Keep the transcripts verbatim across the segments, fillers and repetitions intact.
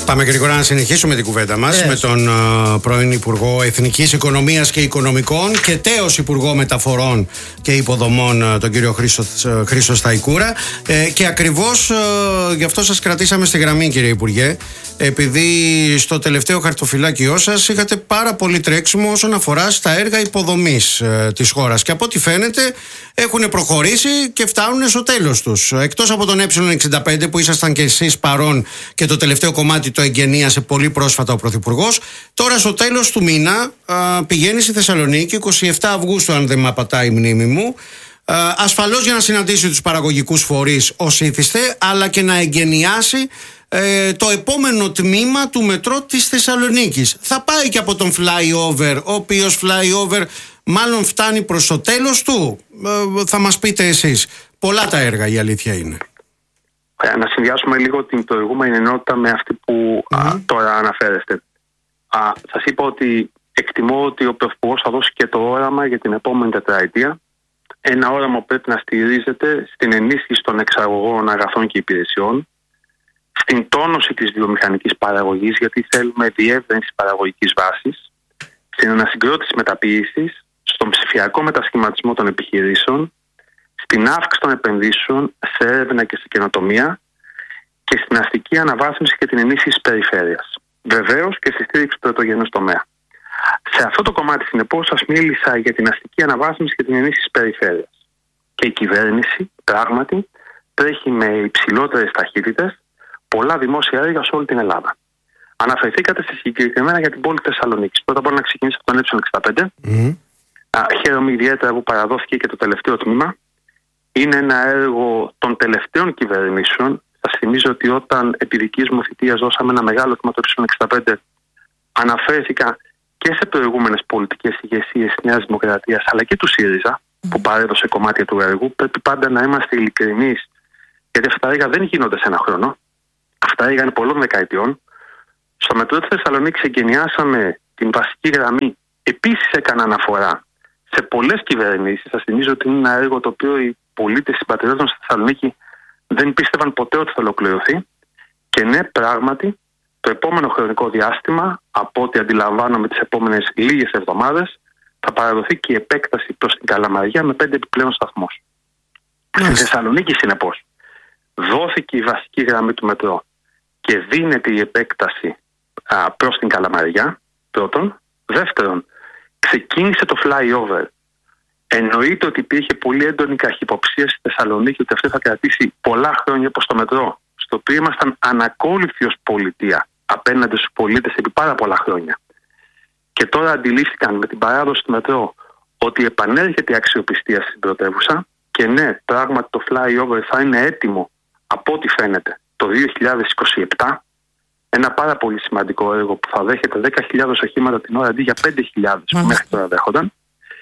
Πάμε γρήγορα να συνεχίσουμε την κουβέντα μας yes. με τον uh, πρώην Υπουργό Εθνικής Οικονομίας και Οικονομικών και τέος Υπουργό Μεταφορών και Υποδομών, uh, τον κύριο Χρήστο, uh, Χρήστο Σταϊκούρα. Ε, και ακριβώς uh, γι' αυτό σας κρατήσαμε στη γραμμή, κύριε Υπουργέ, επειδή στο τελευταίο χαρτοφυλάκιό σας είχατε πάρα πολύ τρέξιμο όσον αφορά στα έργα υποδομής uh, της χώρας. Και από ό,τι φαίνεται έχουν προχωρήσει και φτάνουν στο τέλος τους. Εκτός από τον Ε εξήντα πέντε που ήσασταν και εσείς παρόν και το τελευταίο κομμάτι το εγγενίασε πολύ πρόσφατα ο Πρωθυπουργός. Τώρα στο τέλος του μήνα α, πηγαίνει στη Θεσσαλονίκη, εικοστή εβδόμη Αυγούστου αν δεν με απατάει η μνήμη μου, α, ασφαλώς για να συναντήσει τους παραγωγικούς φορείς ως ήθιστε, αλλά και να εγγενιάσει ε, το επόμενο τμήμα του μετρό της Θεσσαλονίκης. Θα πάει και από τον flyover, ο οποίος flyover μάλλον φτάνει προς το τέλος του. Ε, θα μας πείτε εσείς. Πολλά τα έργα, η αλήθεια είναι. Να συνδυάσουμε λίγο την προηγούμενη ενότητα με αυτή που mm-hmm. α, τώρα αναφέρεστε. Α, σας είπα ότι εκτιμώ ότι ο Πρωθυπουργός θα δώσει και το όραμα για την επόμενη τετραετία. Ένα όραμα που πρέπει να στηρίζεται στην ενίσχυση των εξαγωγών αγαθών και υπηρεσιών, στην τόνωση της βιομηχανικής παραγωγής, γιατί θέλουμε διεύρυνση παραγωγικής βάσης, στην ανασυγκρότηση μεταποίησης, στον ψηφιακό μετασχηματισμό των επιχειρήσεων, στην αύξηση των επενδύσεων σε έρευνα και σε καινοτομία και στην αστική αναβάθμιση και την ενίσχυση της περιφέρειας. Βεβαίως και στη στήριξη του πρωτογενούς τομέα. Σε αυτό το κομμάτι, συνεπώς, σας μίλησα για την αστική αναβάθμιση και την ενίσχυση της περιφέρειας. Και η κυβέρνηση, πράγματι, τρέχει με υψηλότερες ταχύτητες πολλά δημόσια έργα σε όλη την Ελλάδα. Αναφερθήκατε συγκεκριμένα για την πόλη Θεσσαλονίκης. Πρώτα απ' όλα να ξεκινήσω από τον Ε εξήντα πέντε. Mm. Χαίρομαι ιδιαίτερα που παραδόθηκε και το τελευταίο τμήμα. Είναι ένα έργο των τελευταίων κυβερνήσεων. Σας θυμίζω ότι όταν επί δικής μου θητείας δώσαμε ένα μεγάλο τμήμα το Ε εξήντα πέντε, αναφέρθηκα και σε προηγούμενες πολιτικές ηγεσίες της Νέας Δημοκρατίας αλλά και του ΣΥΡΙΖΑ που παρέδωσε κομμάτια του έργου. Πρέπει πάντα να είμαστε ειλικρινείς, γιατί αυτά τα έργα δεν γίνονται σε ένα χρόνο. Αυτά τα έργα είναι πολλών δεκαετιών. Στο μετρό της Θεσσαλονίκης εγκαινιάσαμε την βασική γραμμή. Επίσης έκανα αναφορά σε πολλές κυβερνήσεις. Σας θυμίζω ότι είναι ένα έργο το οποίο οι πολίτες συμπατριώτων στη Θεσσαλονίκη δεν πίστευαν ποτέ ότι θα ολοκληρωθεί. Και ναι, πράγματι, το επόμενο χρονικό διάστημα, από ό,τι αντιλαμβάνομαι τις επόμενες λίγες εβδομάδες, θα παραδοθεί και η επέκταση προς την Καλαμαριά με πέντε επιπλέον σταθμούς. Στη Θεσσαλονίκη, συνεπώς, δόθηκε η βασική γραμμή του μετρό και δίνεται η επέκταση α, προς την Καλαμαριά, πρώτον. Δεύτερον, ξεκίνησε το flyover. Εννοείται ότι υπήρχε πολύ έντονη καχυποψία στη Θεσσαλονίκη ότι αυτό θα κρατήσει πολλά χρόνια όπως το μετρό, στο οποίο ήμασταν ανακόλουθοι ως πολιτεία απέναντι στους πολίτες επί πάρα πολλά χρόνια. Και τώρα αντιλήφθηκαν με την παράδοση του μετρό ότι επανέρχεται η αξιοπιστία στην πρωτεύουσα και ναι, πράγματι το flyover θα είναι έτοιμο από ό,τι φαίνεται το δύο χιλιάδες είκοσι επτά. Ένα πάρα πολύ σημαντικό έργο που θα δέχεται δέκα χιλιάδες οχήματα την ώρα αντί για πέντε χιλιάδες που μέχρι τώρα δέχονταν.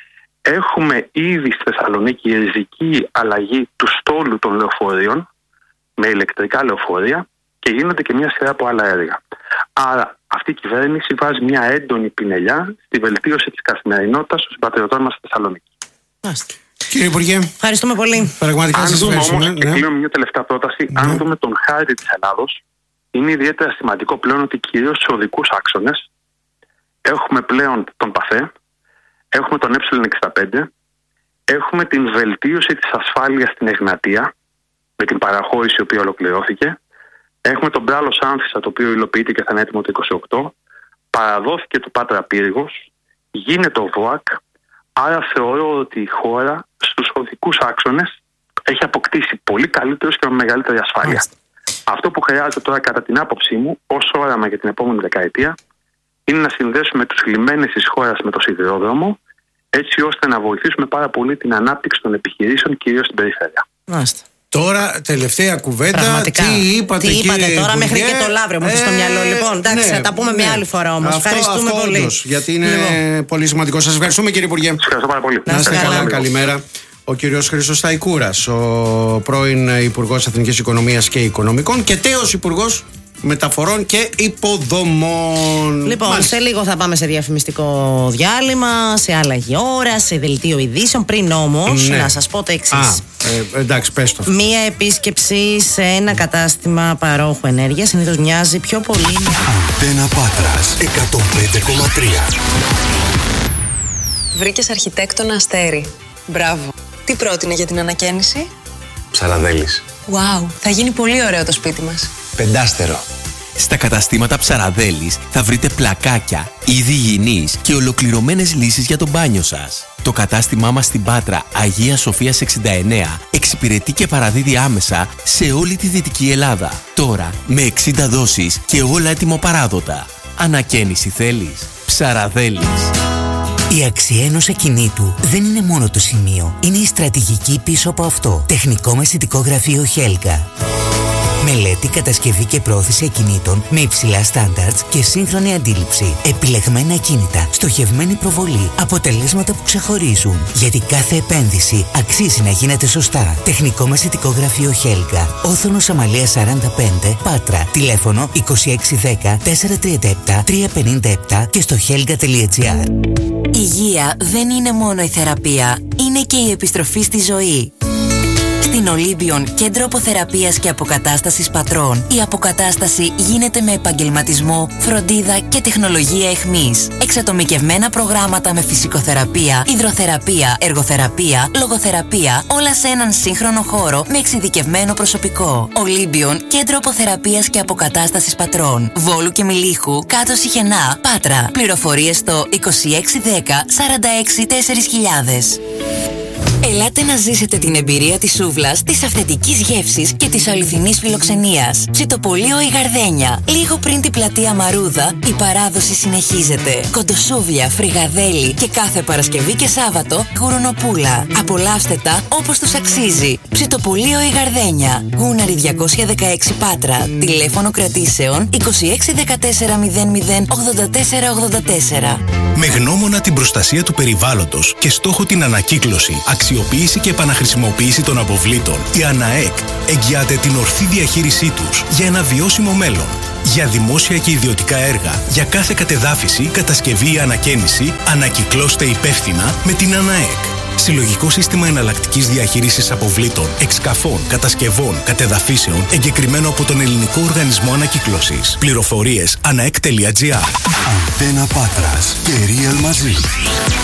Έχουμε ήδη στη Θεσσαλονίκη ριζική αλλαγή του στόλου των λεωφορείων με ηλεκτρικά λεωφορεία και γίνονται και μια σειρά από άλλα έργα. Άρα αυτή η κυβέρνηση βάζει μια έντονη πινελιά στη βελτίωση της καθημερινότητας των συμπατριωτών μας στη Θεσσαλονίκη. Άστε. Κύριε Υπουργέ, ευχαριστούμε πολύ. Πραγματικά αν δούμε όμως, ναι. και κλείνω μια τελευταία πρόταση, ναι. αν δούμε τον χάρτη της Ελλάδος, είναι ιδιαίτερα σημαντικό πλέον ότι κυρίως στους οδικούς άξονες έχουμε πλέον τον ΠΑΘΕ, έχουμε τον Ε εξήντα πέντε, έχουμε την βελτίωση της ασφάλειας στην Εγνατία με την παραχώρηση η οποία ολοκληρώθηκε, έχουμε τον Μπράλος Άνθισσα το οποίο υλοποιείται και θα είναι έτοιμο το είκοσι οκτώ, παραδόθηκε το Πάτρα Πύργος, γίνεται ο ΒΟΑΚ, άρα θεωρώ ότι η χώρα στους οδικούς άξονες έχει αποκτήσει πολύ καλύτερος και με μεγαλύτερη ασφάλεια. Άστε. Αυτό που χρειάζεται τώρα κατά την άποψή μου ως όραμα για την επόμενη δεκαετία είναι να συνδέσουμε τους λιμένες της χώρας με το σιδηρόδρομο, έτσι ώστε να βοηθήσουμε πάρα πολύ την ανάπτυξη των επιχειρήσεων κυρίως στην περιφέρεια. Άστε. Τώρα, τελευταία κουβέντα. Πραγματικά. Τι είπατε, τι είπατε κύριε τώρα, Υπουργέ, μέχρι και το Λαύριο μου ε, στο μυαλό. Λοιπόν, εντάξει, ναι, θα τα πούμε ναι. μια άλλη φορά όμως. Αυτό, ευχαριστούμε αυτό πολύ. Όντως, γιατί είναι λοιπόν. πολύ σημαντικό. Σας ευχαριστούμε, κύριε Υπουργέ. Σας ευχαριστώ πάρα πολύ. Να είστε καλά, καλά. Καλημέρα. Ο κύριος Χρήστος Σταϊκούρας, ο πρώην Υπουργός Εθνικής Οικονομίας και Οικονομικών και τέος Υπουργός μεταφορών και υποδομών. Λοιπόν, Μάλιστα. σε λίγο θα πάμε σε διαφημιστικό διάλειμμα, σε άλλαγη ώρα, σε δελτίο ειδήσεων. Πριν όμως, ναι. να σας πω το εξής. Ε, εντάξει, πες το. Μία επίσκεψη σε ένα κατάστημα παρόχου ενέργειας συνήθως μοιάζει πιο πολύ. Αντένα Πάτρας εκατόν πέντε κόμμα τρία. Βρήκες αρχιτέκτονα Αστέρι. Μπράβο. Τι πρότεινε για την ανακαίνιση? Ψαραδέλης. Wow, θα γίνει πολύ ωραίο το σπίτι μας. Πεντάστερο. Στα καταστήματα Ψαραδέλης θα βρείτε πλακάκια, είδη υγιεινής και ολοκληρωμένες λύσεις για το μπάνιο σας. Το κατάστημά μας στην Πάτρα Αγία Σοφίας εξήντα εννέα εξυπηρετεί και παραδίδει άμεσα σε όλη τη Δυτική Ελλάδα. Τώρα με εξήντα δόσεις και όλα έτοιμο-παράδοτα. Ανακαίνιση θέλεις? Ψαραδέλης. Η αξία ενός ακινήτου δεν είναι μόνο το σημείο, είναι η στρατηγική πίσω από αυτό. Τεχνικό μεσητικό γραφείο Χέλγα. Μελέτη, κατασκευή και πρόθεση ακινήτων με υψηλά στάνταρτς και σύγχρονη αντίληψη. Επιλεγμένα ακίνητα, στοχευμένη προβολή, αποτελέσματα που ξεχωρίζουν. Γιατί κάθε επένδυση αξίζει να γίνεται σωστά. Τεχνικό μεσητικό γραφείο Χέλγα. Όθωνος Αμαλίας σαράντα πέντε, Πάτρα. Τηλέφωνο είκοσι έξι δέκα τετρακόσια τριάντα επτά τριακόσια πενήντα επτά και στο helga τελεία gr. Υγεία δεν είναι μόνο η θεραπεία, είναι και η επιστροφή στη ζωή. Στην Olympion Κέντρο Αποθεραπείας και Αποκατάστασης Πατρών, η αποκατάσταση γίνεται με επαγγελματισμό, φροντίδα και τεχνολογία εχμής. Εξατομικευμένα προγράμματα με φυσικοθεραπεία, υδροθεραπεία, εργοθεραπεία, λογοθεραπεία, όλα σε έναν σύγχρονο χώρο με εξειδικευμένο προσωπικό. Olympion Κέντρο Αποθεραπείας και Αποκατάστασης Πατρών, Βόλου και Μιλίχου, κάτω Σιχενά, Πάτρα. Πληροφορίες στο είκοσι έξι δέκα σαράντα έξι τέσσερα χιλιάδες. Ελάτε να ζήσετε την εμπειρία της σούβλας, της αυθεντικής γεύσης και της αληθινής φιλοξενίας. Ψητοπολείο η Γαρδένια. Λίγο πριν την πλατεία Μαρούδα, η παράδοση συνεχίζεται. Κοντοσούβλια, φρυγαδέλι και κάθε Παρασκευή και Σάββατο γουρνοπούλα. Απολαύστε τα όπως τους αξίζει. Ψητοπολείο η Γαρδένια. Γούναρη διακόσια δεκαέξι Πάτρα. Τηλέφωνο κρατήσεων είκοσι έξι δεκατέσσερα μηδέν μηδέν ογδόντα τέσσερα ογδόντα τέσσερα. Με γνώμονα την προστασία του περιβάλλοντος και στόχο την ανακύκλωση, αξιοποίηση και επαναχρησιμοποίηση των αποβλήτων, η ΑΝΑΕΚ εγγυάται την ορθή διαχείρισή τους για ένα βιώσιμο μέλλον. Για δημόσια και ιδιωτικά έργα, για κάθε κατεδάφιση, κατασκευή ή ανακαίνιση, ανακυκλώστε υπεύθυνα με την ΑΝΑΕΚ. Συλλογικό σύστημα εναλλακτικής διαχείρισης αποβλήτων, εξκαφών, κατασκευών, κατεδαφίσεων, εγκεκριμένο από τον Ελληνικό Οργανισμό Ανακύκλωσης. Πληροφορίες αναεκ τελεία gr. Αντένα Πάτρας και Real μαζί.